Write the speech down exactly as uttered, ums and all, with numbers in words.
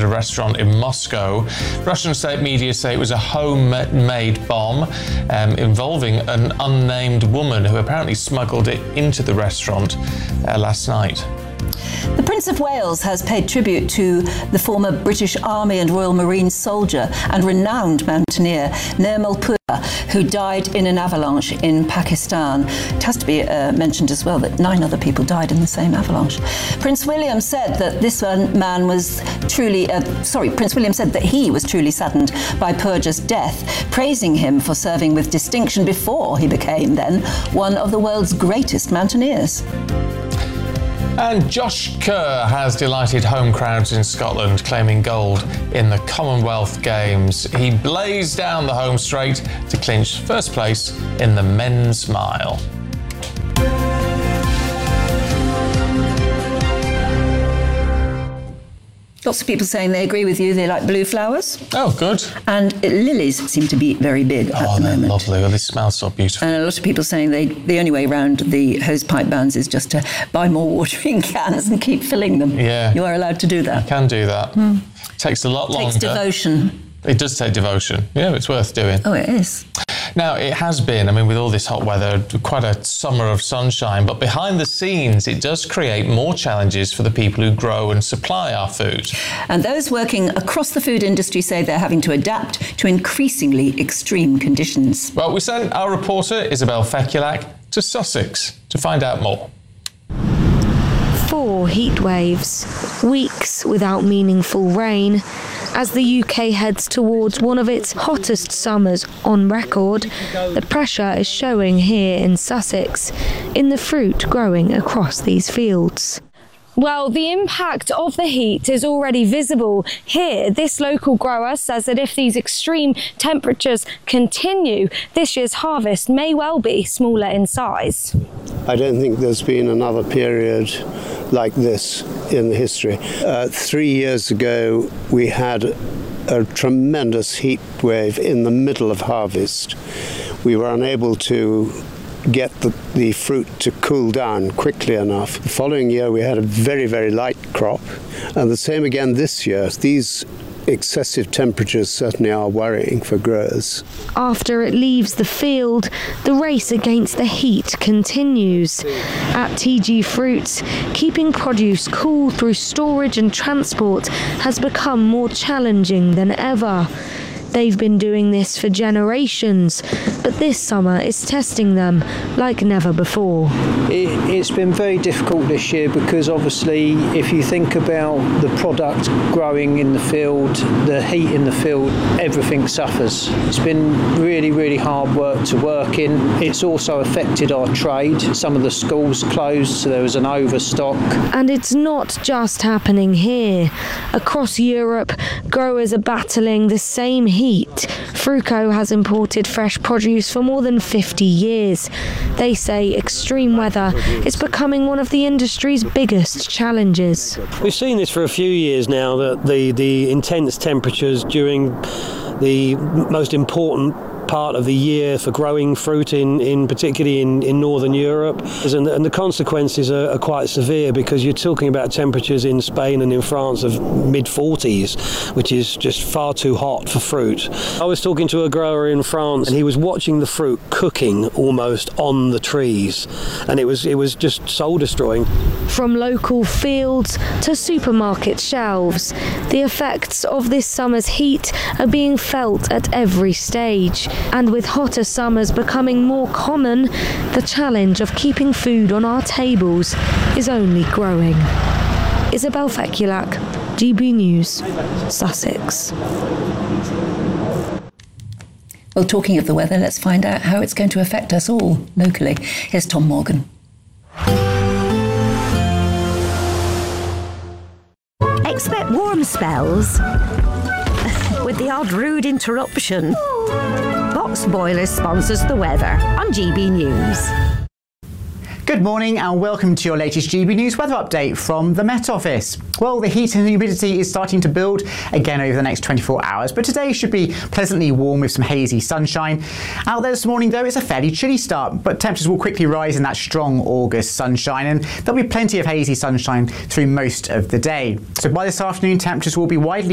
at a restaurant in Moscow. Russian state media say it was a homemade bomb um, involving an unnamed woman who apparently smuggled it into the restaurant uh, last night. The Prince of Wales has paid tribute to the former British Army and Royal Marine soldier and renowned mountaineer Nirmal Pura, who died in an avalanche in Pakistan. It has to be uh, mentioned as well that nine other people died in the same avalanche. Prince William said that this man was truly, uh, sorry, Prince William said that he was truly saddened by Pura's death, praising him for serving with distinction before he became then one of the world's greatest mountaineers. And Josh Kerr has delighted home crowds in Scotland, claiming gold in the Commonwealth Games. He blazed down the home straight to clinch first place in the men's mile. Lots of people saying they agree with you. They like blue flowers. Oh, good. And it, lilies seem to be very big oh, at the they're moment. Lovely. Oh, they smell so beautiful. And a lot of people saying they the only way around the hosepipe bans is just to buy more watering cans and keep filling them. Yeah. You are allowed to do that. You can do that. Mm. Takes a lot it longer. Takes devotion. It does take devotion. Yeah, it's worth doing. Oh, it is. Now, it has been, I mean, with all this hot weather, quite a summer of sunshine, but behind the scenes, it does create more challenges for the people who grow and supply our food. And those working across the food industry say they're having to adapt to increasingly extreme conditions. Well, we sent our reporter, Isabel Fekulak, to Sussex to find out more. Four heat waves, weeks without meaningful rain. As the U K heads towards one of its hottest summers on record, the pressure is showing here in Sussex, in the fruit growing across these fields. Well, the impact of the heat is already visible here. This local grower says that if these extreme temperatures continue, this year's harvest may well be smaller in size. I don't think there's been another period like this in the history. Uh, three years ago, we had a tremendous heat wave in the middle of harvest. We were unable to get the, the fruit to cool down quickly enough. The following year we had a very, very light crop, and the same again this year. These excessive temperatures certainly are worrying for growers. After it leaves the field, the race against the heat continues. At T G Fruits, keeping produce cool through storage and transport has become more challenging than ever. They've been doing this for generations, but this summer is testing them like never before. It, it's been very difficult this year because obviously if you think about the product growing in the field, the heat in the field, everything suffers. It's been really, really hard work to work in. It's also affected our trade. Some of the schools closed, so there was an overstock. And it's not just happening here. Across Europe, growers are battling the same heat. Heat. Fruco has imported fresh produce for more than fifty years. They say extreme weather is becoming one of the industry's biggest challenges. We've seen this for a few years now, that the, the intense temperatures during the most important part of the year for growing fruit, in, in particularly in, in Northern Europe. And the, and the consequences are, are quite severe, because you're talking about temperatures in Spain and in France of mid forties, which is just far too hot for fruit. I was talking to a grower in France, and he was watching the fruit cooking almost on the trees, and it was it was just soul destroying. From local fields to supermarket shelves, the effects of this summer's heat are being felt at every stage. And with hotter summers becoming more common, the challenge of keeping food on our tables is only growing. Isabel Fekulak, G B News, Sussex. Well, talking of the weather, let's find out how it's going to affect us all locally. Here's Tom Morgan. Expect warm spells with the odd rude interruption. Box Boilers sponsors the weather on G B News. Good morning and welcome to your latest G B News weather update from the Met Office. Well, the heat and humidity is starting to build again over the next twenty-four hours, but today should be pleasantly warm with some hazy sunshine. Out there this morning, though, it's a fairly chilly start, but temperatures will quickly rise in that strong August sunshine, and there'll be plenty of hazy sunshine through most of the day. So by this afternoon, temperatures will be widely